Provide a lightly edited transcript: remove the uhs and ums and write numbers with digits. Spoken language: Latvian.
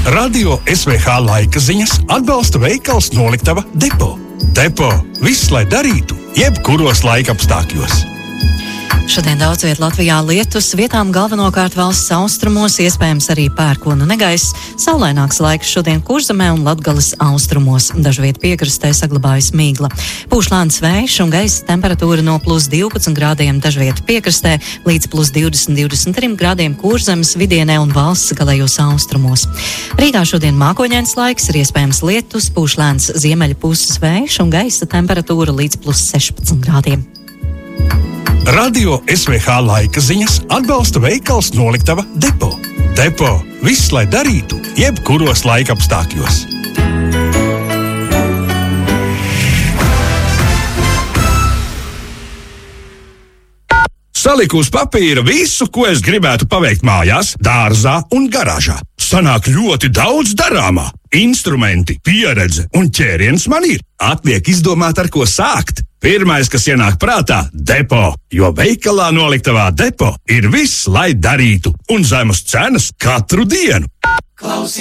Radio SVH laika ziņas atbalsta veikals noliktava Depo. Depo – viss, lai darītu, jebkuros laikapstākļos. Šodien daudz viet Latvijā lietus, vietām galvenokārt valsts austrumos, iespējams arī pērkonu negaiss. Saulaināks laiks šodien Kurzemē un Latgales austrumos. Dažu vietu piekrastē saglabājas mīgla. Pūš lēns vējš un gaisa temperatūra no +12 grādiem dažu vietu piekrastē līdz +20–23 grādiem Kurzemes, Vidienē un valsts galējos austrumos. Rīgā šodien mākoņains laiks, ir iespējams lietus, pūš lēns ziemeļa puses vējš un gaisa temperatūra līdz +16 grādiem. Radio SVH laika ziņas atbalsta veikals noliktava Depo. Depo – viss, lai darītu, jebkuros laikapstākļos. Saliku uz papīra visu, ko es gribētu paveikt mājās, dārzā un garāžā. Sanāk ļoti daudz darāmā. Instrumenti, pieredze un ķēriens man ir. Atliek izdomāt, ar ko sākt. Pirmais, kas ienāk prātā – Depo, jo veikalā noliktavā Depo ir viss, lai darītu, un zemas cenas katru dienu.